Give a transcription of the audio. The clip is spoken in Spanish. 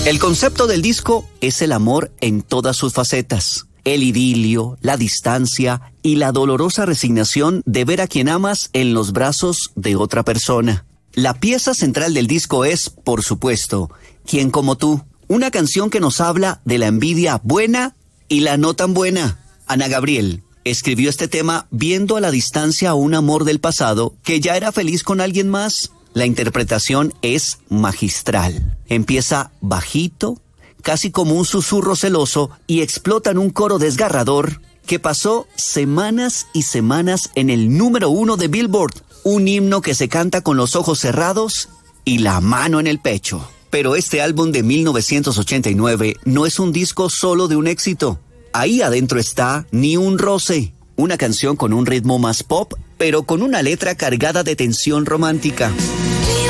El concepto del disco es el amor en todas sus facetas. El idilio, la distancia y la dolorosa resignación de ver a quien amas en los brazos de otra persona. La pieza central del disco es, por supuesto, ¿Quién como tú? Una canción que nos habla de la envidia buena y la no tan buena. Ana Gabriel escribió este tema viendo a la distancia a un amor del pasado que ya era feliz con alguien más. La interpretación es magistral. Empieza bajito, casi como un susurro celoso, y explota en un coro desgarrador que pasó semanas y semanas en el número 1 de Billboard. Un himno que se canta con los ojos cerrados y la mano en el pecho. Pero este álbum de 1989 no es un disco solo de un éxito. Ahí adentro está Ni un roce, una canción con un ritmo más pop, pero con una letra cargada de tensión romántica.